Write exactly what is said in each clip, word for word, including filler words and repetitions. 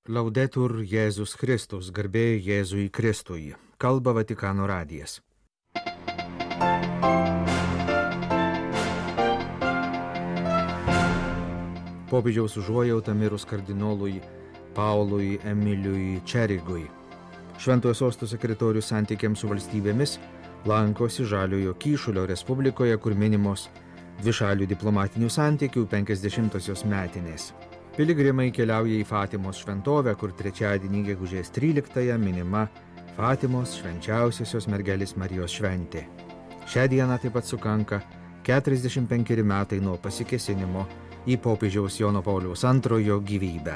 Laudetur Jėzus Kristus, garbė Jėzui Kristui. Kalba Vatikano radijas. Popiežiaus užuojauta mirus kardinolui Paului Emiliui Čerigui. Šventojo sosto sekretorius santykiams su valstybėmis lankosi Žaliojo Kyšulio Respublikoje, kur minimos dvišalių diplomatinių santykių penkiasdešimtosios metinės. Piligrimai keliauja į Fatimos šventovę, kur trečiadienį gegužės tryliktąją minima Fatimos švenčiausiosios mergelės Marijos šventė. Šią dieną taip pat sukanka keturiasdešimt penkeri metai nuo pasikėsinimo į popiežiaus Jono Pauliaus antrojo gyvybę.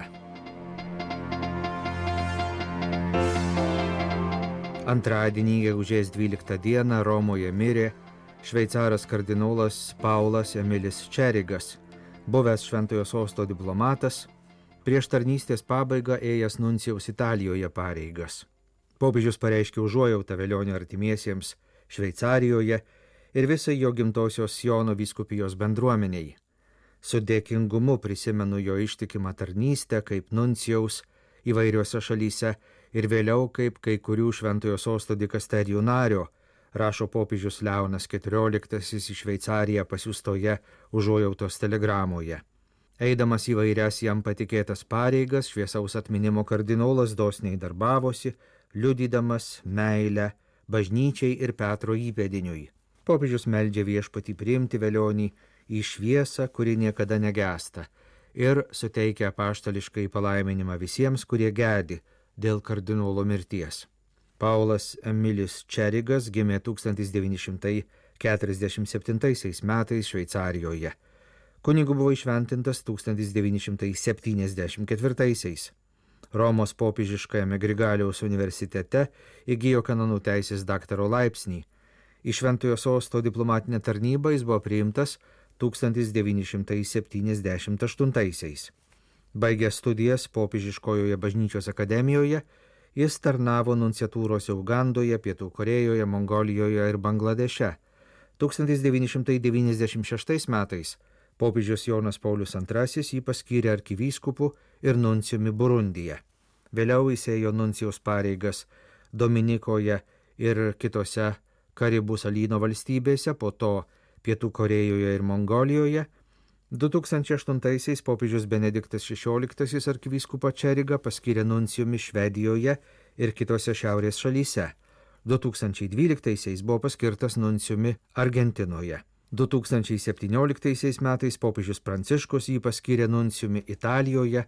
Antradienį gegužės dvyliktą dieną Romoje mirė šveicaras kardinolas Paulas Emilis Čerigas, buvęs šventojo sosto diplomatas, prieš tarnystės pabaigą ėjęs nuncijaus Italijoje pareigas. Popiežius pareiškė užuojautą velionio artimiesiems Šveicarijoje ir visai jo gimtosios Siono vyskupijos bendruomeniai. Su dėkingumu prisimenu jo ištikimą tarnystę kaip nuncijaus įvairiose šalyse ir vėliau kaip kai kurių šventojo sosto dikasterijų nario, rašo popiežius Leonas keturioliktasis į Šveicariją pasiųstoje užuojautos telegramoje. Eidamas įvairias jam patikėtas pareigas, šviesaus atminimo kardinolas dosniai darbavosi, liudydamas meilę bažnyčiai ir Petro įpėdiniui. Popiežius meldžia viešpatį priimti velionį į šviesą, kuri niekada negęsta, ir suteikia apaštališkai palaiminimą visiems, kurie gedi dėl kardinolo mirties. Paulas Emilis Čerigas gimė tūkstantis devyni šimtai keturiasdešimt septintaisiais metais Šveicarijoje. Kunigu buvo įšventintas tūkstantis devyni šimtai septyniasdešimt ketvirtaisiais. Romos popiežiškajame Grigaliaus universitete įgijo kanonų teisės daktaro laipsnį. Į šventojo sosto diplomatinę tarnybą jis buvo priimtas tūkstantis devyni šimtai septyniasdešimt aštuntaisiais. Baigęs studijas popiežiškojoje bažnyčios akademijoje, jis tarnavo nunciatūrose Ugandoje, Pietų Korėjoje, Mongolijoje ir Bangladeše. tūkstantis devyni šimtai devyniasdešimt šeštais metais popiežius Jonas Paulius antrasis jį paskyrė arkivyskupu ir nuncijumi Burundyje. Vėliau jis ėjo nuncijaus pareigas Dominikoje ir kitose Karibų salyno valstybėse, po to Pietų Korėjoje ir Mongolijoje. du tūkstančiai aštuntaisiais popiežius Benediktas šešioliktasis arkivyskupą Čerigą paskyrė nuncijumi Švedijoje ir kitose šiaurės šalyse. du tūkstančiai dvyliktaisiais buvo paskirtas nuncijumi Argentinoje. du tūkstančiai septynioliktaisiais metais popiežius Pranciškus jį paskyrė nuncijumi Italijoje,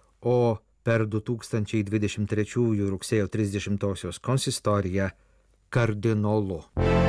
o per du tūkstančiai dvidešimt trečiųjų rugsėjo trisdešimtosios konsistoriją kardinolu.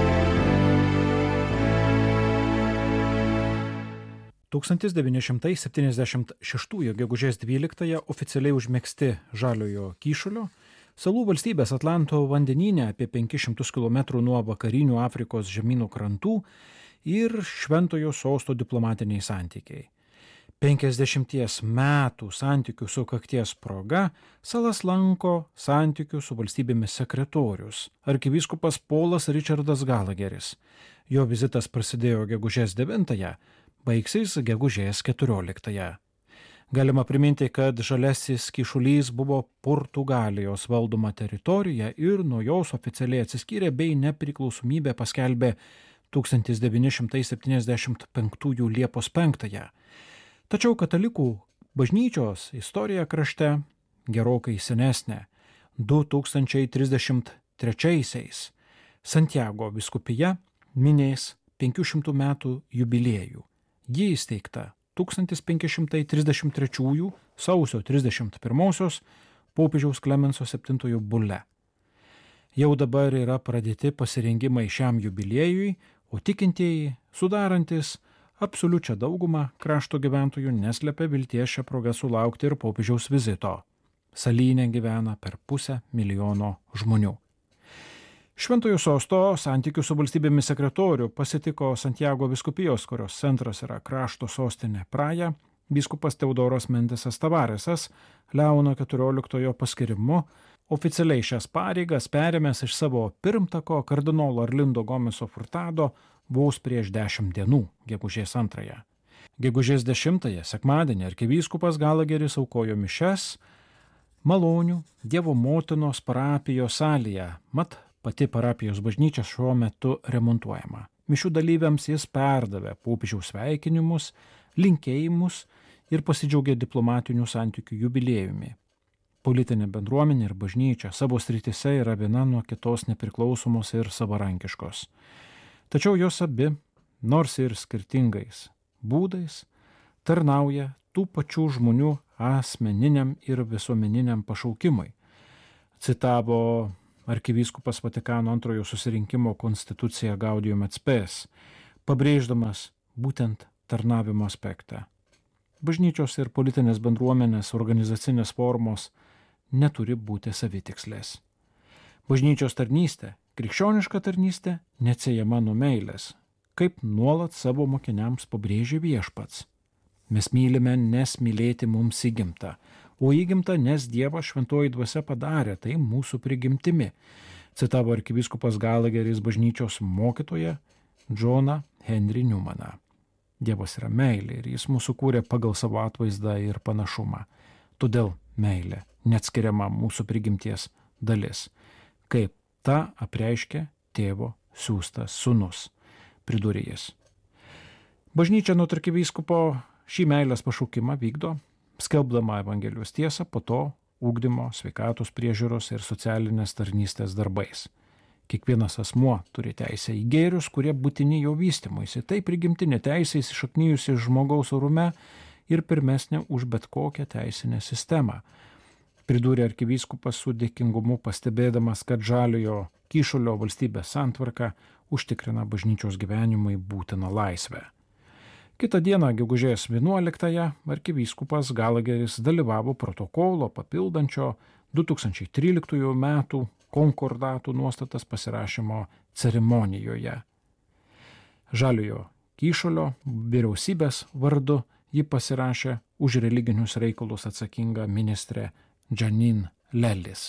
tūkstantis devyni šimtai septyniasdešimt šeštųjų gegužės dvyliktąją oficialiai užmegzti Žaliojo Kyšulio, salų valstybės Atlanto vandenyne apie penkis šimtus kilometrų nuo vakarinių Afrikos žemynų krantų ir šventojo sosto diplomatiniai santykiai. penkiasdešimties metų santykių sukakties proga salas lanko santykių su valstybėmis sekretorius, arkivyskupas Polas Richardas Galageris. Jo vizitas prasidėjo gegužės devintąją, baigsis gegužės keturioliktąją. Galima priminti, kad Žaliasis Kyšulys buvo Portugalijos valdoma teritorija ir nuo jos oficialiai atsiskyrė bei nepriklausomybę paskelbė tūkstantis devyni šimtai septyniasdešimt penktųjų Liepos penktąją. Tačiau katalikų bažnyčios istorija krašte gerokai senesnė. du tūkstančiai trisdešimt trečiaisiais Santiago vyskupija minės penkių šimtų metų jubiliejų. Ji įsteigta tūkstantis penki šimtai trisdešimt trečiųjų sausio trisdešimt pirmosios popiežiaus Klemenso septintojo bule. Jau dabar yra pradėti pasirengimai šiam jubiliejui, o tikintieji, sudarantis absoliučią daugumą krašto gyventojų, neslepia vilties šią progą sulaukti ir popiežiaus vizito. Salyne gyvena per pusę milijono žmonių. Šventojo sosto santykių su valstybėmis sekretorių pasitiko Santiago vyskupijos, kurios centras yra krašto sostinė Praja, vyskupas Teodoras Mendesas Tavaresas, Leono keturioliktojo paskirimu, oficialiai šias pareigas perėmęs iš savo pirmtako kardinolo Arlindo Gomeso Furtado vos prieš dešimt dienų, gegužės antrąją. Gegužės dešimtąją sekmadienį arkivyskupas Galageris aukojo mišias Malonių Dievo motinos parapijos salėje, mat pati parapijos bažnyčia šiuo metu remontuojama. Mišių dalyviams jis perdavė popiežiaus sveikinimus, linkėjimus ir pasidžiaugė diplomatinių santykių jubiliejumi. Politinė bendruomenė ir bažnyčia savo srityse yra viena nuo kitos nepriklausomos ir savarankiškos. Tačiau jos abi, nors ir skirtingais būdais, tarnauja tų pačių žmonių asmeniniam ir visuomeniniam pašaukimui, citavo arkivyskupas Vatikano antrojo susirinkimo konstituciją Gaudium et Spes, pabrėždamas būtent tarnavimo aspektą. Bažnyčios ir politinės bendruomenės organizacinės formos neturi būti savitikslės. Bažnyčios tarnystė, krikščioniška tarnystė, neatsiejama nuo meilės, kaip nuolat savo mokiniams pabrėžia Viešpats. Mes mylime, nes mylėti mums įgimta, o įgimta, nes Dievas šventoji dvasia padarė tai mūsų prigimtimi, citavo arkivyskupas Galageris bažnyčios mokytoją Džoną Henry Newmaną. Dievas yra meilė ir jis mūsų kūrė pagal savo atvaizdą ir panašumą. Todėl meilė neatskiriama mūsų prigimties dalis, kaip tą apreiškė tėvo siųstas sūnus, pridūrė jis. Bažnyčia nuo arkivyskupo šį meilės pašaukimą vykdo, skelbdama Evangelijos tiesą, po to ugdymo, sveikatos priežiūros ir socialinės tarnystės darbais. Kiekvienas asmuo turi teisę į gėrius, kurie būtini jo vystymuisi. Tai prigimtinė teisė įsišaknijusi žmogaus orume ir pirmesnė už bet kokią teisinę sistemą. Pridūrė arkivyskupas su dėkingumu, pastebėdamas, kad žaliojo kyšulio valstybės santvarka užtikrina bažnyčios gyvenimui būtiną laisvę. Kitą dieną, gegužės vienuoliktąją, arkivyskupas Galageris dalyvavo protokolo papildančio du tūkstančiai tryliktųjų metų konkordatų nuostatas pasirašymo ceremonijoje. Žaliojo kyšulio vyriausybės vardu ji pasirašė už religinius reikalus atsakinga ministrė Janine Lelis.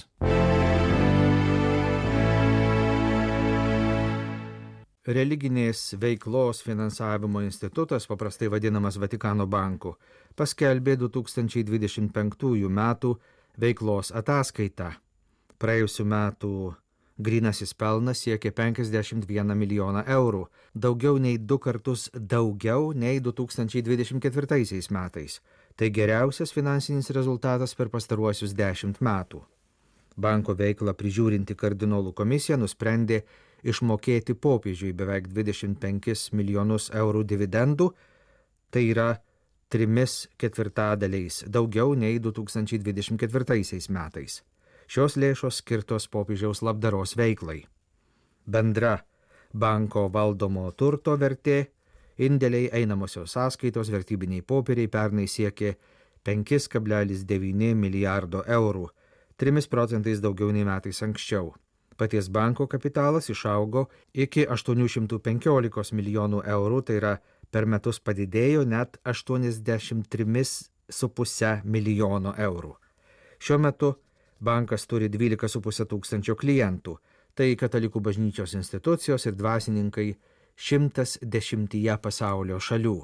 Religinės veiklos finansavimo institutas, paprastai vadinamas Vatikano banku, paskelbė du tūkstančiai dvidešimt penktųjų metų veiklos ataskaitą. Praėjusių metų grynasis pelnas siekė penkiasdešimt vieną milijoną eurų, daugiau nei du kartus daugiau nei du tūkstančiai dvidešimt ketvirtaisiais metais. Tai geriausias finansinis rezultatas per pastaruosius dešimt metų. Banko veiklą prižiūrinti kardinolų komisija nusprendė išmokėti popiežiui beveik dvidešimt penkis milijonus eurų dividendų, tai yra trimis ketvirtadaliais daugiau nei du tūkstančiai dvidešimt ketvirtaisiais metais. Šios lėšos skirtos popiežiaus labdaros veiklai. Bendra banko valdomo turto vertė, indėliai, einamosios sąskaitos, vertybiniai popieriai pernai siekė penki kablelis devyni milijardo eurų, trimis procentais daugiau nei metais anksčiau. Paties banko kapitalas išaugo iki aštuonių šimtų penkiolikos milijonų eurų, tai yra per metus padidėjo net aštuoniasdešimt tris su puse milijono eurų. Šiuo metu bankas turi dvylika su puse tūkstančio klientų, tai katalikų bažnyčios institucijos ir dvasininkai šimtas dešimtyje pasaulio šalių.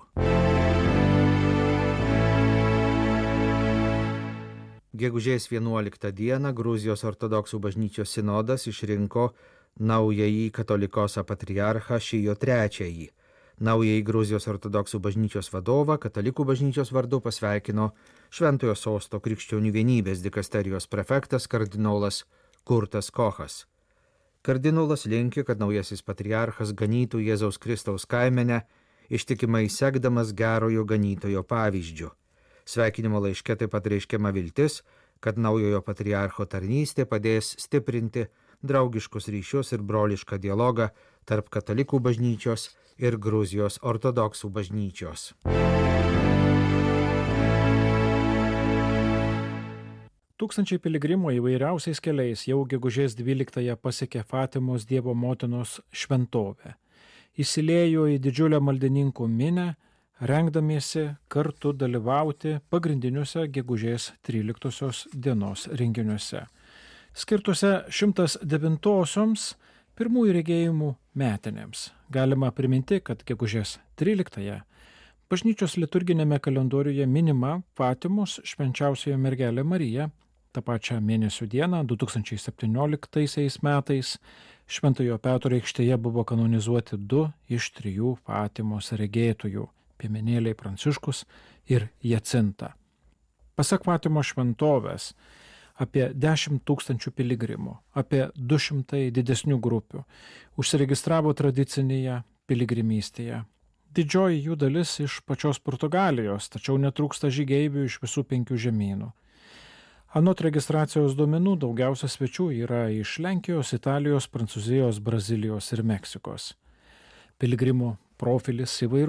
Gegužės vienuoliktą dieną Gruzijos ortodoksų bažnyčios sinodas išrinko naująjį katolikosą patriarchą Šijo trečiąjį. Naująjį Gruzijos ortodoksų bažnyčios vadovą katalikų bažnyčios vardu pasveikino Šventojo sosto krikščionių vienybės dikasterijos prefektas kardinolas Kurtas Kochas. Kardinolas linki, kad naujasis patriarchas ganytų Jėzaus Kristaus kaimenę, ištikimai sekdamas gerojo ganytojo pavyzdžiu. Sveikinimo laiške taip pat reiškiama viltis, kad naujojo patriarcho tarnystė padės stiprinti draugiškus ryšius ir brolišką dialogą tarp katalikų bažnyčios ir Gruzijos ortodoksų bažnyčios. Tūkstančiai piligrimų įvairiausiais keliais jau gegužės dvyliktąją pasiekė Fatimos Dievo motinos šventovę. Įsiliejo į didžiulę maldininkų minią, rengdamiesi kartu dalyvauti pagrindiniuose gegužės tryliktosios dienos renginiuose, skirtuose šimtas devintosioms pirmųjų regėjimų metinėms. Galima priminti, kad gegužės tryliktąją bažnyčios liturginėme kalendoriuje minima Fatimos švenčiausioji mergelė Marija, tą pačią mėnesio dieną, du tūkstančiai septynioliktaisiais metais, Šventojo Petro aikštėje buvo kanonizuoti du iš trijų Fatimos regėtojų – Piemenėliai Pranciškus ir Jacinta. Pasak Fatimos šventovės, apie dešimt tūkstančių piligrimų, apie du šimtai didesnių grupių užsiregistravo tradicinėje piligrimystėje. Didžioji jų dalis iš pačios Portugalijos, tačiau netrūksta žygeivių iš visų penkių žemynų. Anot registracijos duomenų daugiausia svečių yra iš Lenkijos, Italijos, Prancūzijos, Brazilijos ir Meksikos. Piligrimų profilis įvairus.